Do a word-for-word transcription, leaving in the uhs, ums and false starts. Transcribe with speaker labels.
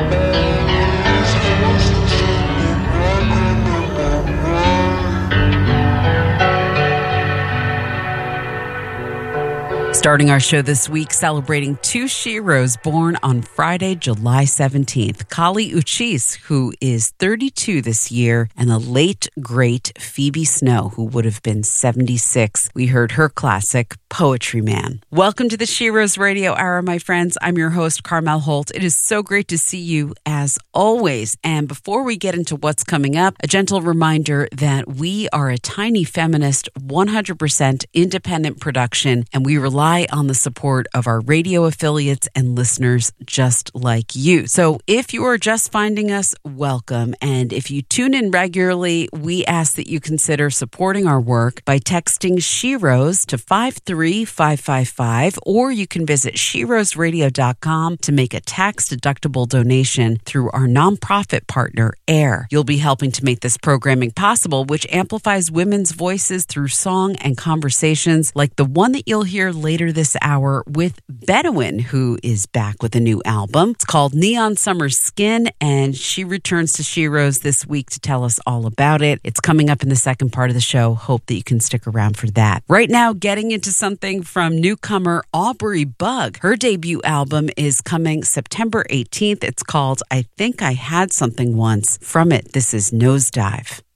Speaker 1: Starting our show this week, celebrating two sheroes born on Friday, July seventeenth. Kali Uchis, who is thirty-two this year, and the late, great Phoebe Snow, who would have been seventy-six. We heard her classic, Poetry Man. Welcome to the Sheroes Radio Hour, my friends. I'm your host, Carmel Holt. It is so great to see you, as always. And before we get into what's coming up, a gentle reminder that we are a tiny feminist, one hundred percent independent production, and we rely on the support of our radio affiliates and listeners just like you. So if you are just finding us, welcome. And if you tune in regularly, we ask that you consider supporting our work by texting Sheroes to five three five five five, or you can visit sheroes radio dot com to make a tax-deductible donation through our nonprofit partner, AIR. You'll be helping to make this programming possible, which amplifies women's voices through song and conversations like the one that you'll hear later this hour with Bedouin, who is back with a new album. It's called Neon Summer Skin, and she returns to Sheroes this week to tell us all about it. It's coming up in the second part of the show. Hope that you can stick around for that. Right now, getting into something from newcomer Aubrey Bug. Her debut album is coming September eighteenth. It's called I Think I Had Something Once. From it, this is Nosedive.